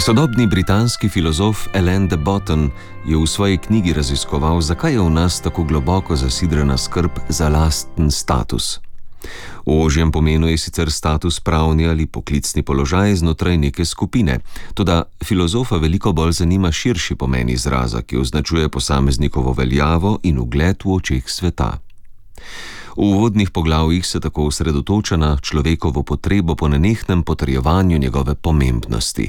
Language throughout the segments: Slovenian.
Sodobni britanski filozof Alain de Botton je v svoji knjigi raziskoval, zakaj je v nas tako globoko zasidrena skrb za lasten status. V ožjem pomenu je sicer status pravni ali poklicni položaj znotraj neke skupine, toda filozofa veliko bolj zanima širši pomen izraza, ki označuje posameznikovo veljavo in ugled v očeh sveta. V uvodnih poglavjih se tako osredotoča na človekovo potrebo po nenehnem potrjevanju njegove pomembnosti.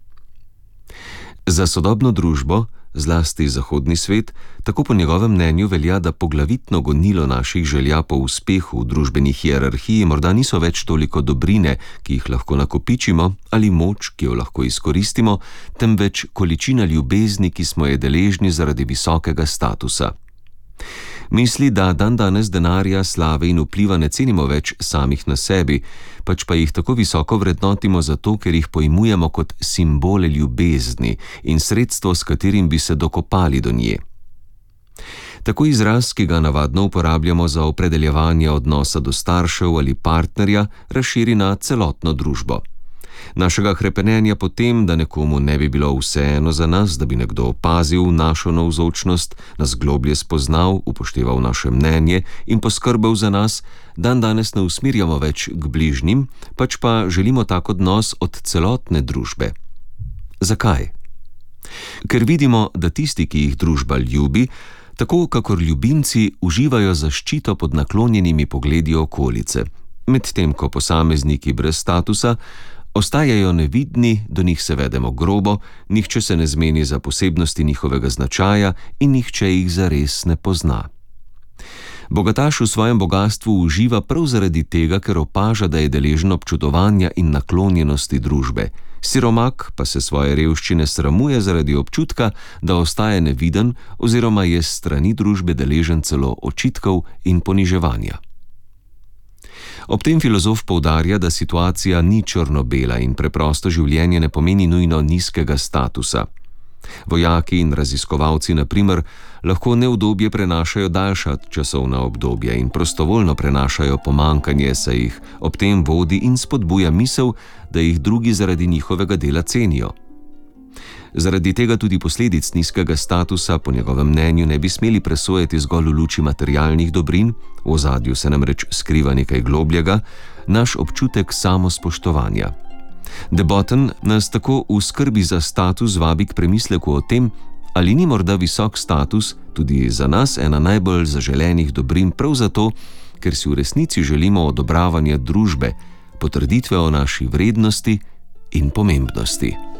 Za sodobno družbo, zlasti zahodni svet, tako po njegovem mnenju velja, da poglavitno gonilo naših želja po uspehu v družbeni hierarhiji morda niso več toliko dobrine, ki jih lahko nakopičimo, ali moč, ki jo lahko izkoristimo, temveč količina ljubezni, ki smo je deležni zaradi visokega statusa. Misli, da dandanes denarja, slave in vpliva ne cenimo več samih na sebi, pač pa jih tako visoko vrednotimo zato, ker jih pojmujemo kot simbole ljubezni in sredstvo, s katerim bi se dokopali do nje. Tako izraz, ki ga navadno uporabljamo za opredeljevanje odnosa do staršev ali partnerja, razširi na celotno družbo. Našega hrepenenja po tem, da nekomu ne bi bilo vseeno za nas, da bi nekdo opazil našo navzočnost, nas globlje spoznal, upošteval naše mnenje in poskrbel za nas, dandanes ne usmerjamo več k bližnjim, pač pa želimo tak odnos od celotne družbe. Zakaj? Ker vidimo, da tisti, ki jih družba ljubi, tako kakor ljubimci uživajo zaščito pod naklonjenimi pogledi okolice, medtem ko posamezniki brez statusa ostajajo nevidni, do njih se vedemo grobo, nihče se ne zmeni za posebnosti njihovega značaja in nihče jih zares ne pozna. Bogataš v svojem bogastvu uživa prav zaradi tega, ker opaža, da je deležen občudovanja in naklonjenosti družbe. Siromak pa se svoje revščine sramuje zaradi občutka, da ostaja neviden oziroma je s strani družbe deležen celo očitkov in poniževanja. Ob tem filozof poudarja, da situacija ni črno-bela in preprosto življenje ne pomeni nujno nizkega statusa. Vojaki in raziskovalci, na primer, lahko neudobje prenašajo daljša časovna obdobja in prostovoljno prenašajo pomanjkanje, saj jih ob tem vodi in spodbuja misel, da jih drugi zaradi njihovega dela cenijo. Zaradi tega tudi posledic nizkega statusa po njegovem mnenju ne bi smeli presojati zgolj v luči materialnih dobrin, v ozadju se namreč skriva nekaj globljega, naš občutek samospoštovanja. De Botton nas tako v skrbi za status vabi k premisleku o tem, ali ni morda visok status tudi za nas ena najbolj zaželenih dobrin prav zato, ker si v resnici želimo odobravanja družbe, potrditve o naši vrednosti in pomembnosti.